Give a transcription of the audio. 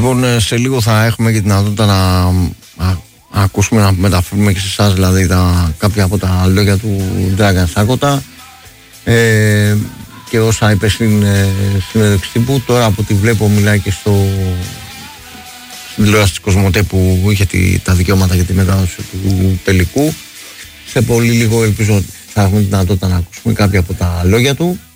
Λοιπόν, σε λίγο θα έχουμε και την δυνατότητα να ακούσουμε, να μεταφέρουμε και σε εσάς δηλαδή κάποια από τα λόγια του Dragan Σάκοτα και όσα είπε στην συνέντευξη τύπου. Τώρα από ό,τι βλέπω μιλάει και στην τηλεόραση της Κοσμοτέ που είχε τα δικαιώματα για τη μετάδοση του τελικού. Σε πολύ λίγο ελπίζω ότι θα έχουμε τη δυνατότητα να ακούσουμε κάποια από τα λόγια του.